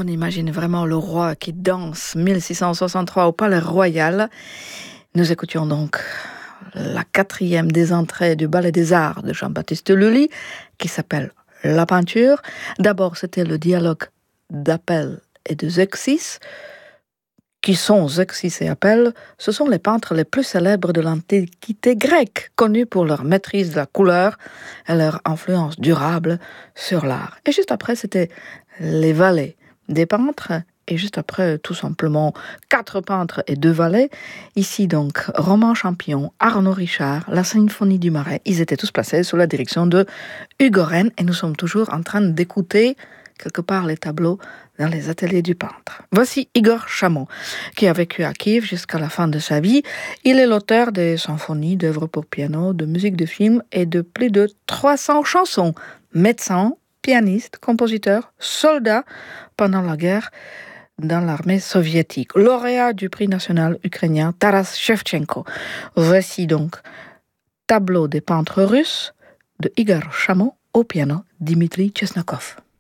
On imagine vraiment le roi qui danse 1663 au Palais Royal. Nous écoutions donc la 4e des entrées du Ballet des Arts de Jean-Baptiste Lully, qui s'appelle La Peinture. D'abord, c'était le dialogue d'Apelle et de Zeuxis. Qui sont Zeuxis et Apelle? Ce sont les peintres les plus célèbres de l'Antiquité grecque, connus pour leur maîtrise de la couleur et leur influence durable sur l'art. Et juste après, c'était les valets des peintres, et juste après, tout simplement, 4 peintres et 2 valets. Ici donc, Romain Champion, Arnaud Richard, la Symphonie du Marais, ils étaient tous placés sous la direction de Hugo Rennes, et nous sommes toujours en train d'écouter quelque part les tableaux dans les ateliers du peintre. Voici Igor Chamon, qui a vécu à Kiev jusqu'à la fin de sa vie. Il est l'auteur des symphonies, d'œuvres pour piano, de musique de film et de plus de 300 chansons. Médecin, pianiste, compositeur, soldat pendant la guerre dans l'armée soviétique. Lauréat du prix national ukrainien Taras Shevchenko. Voici donc Tableau des peintres russes de Igor Chamon au piano Dimitri Chesnokov.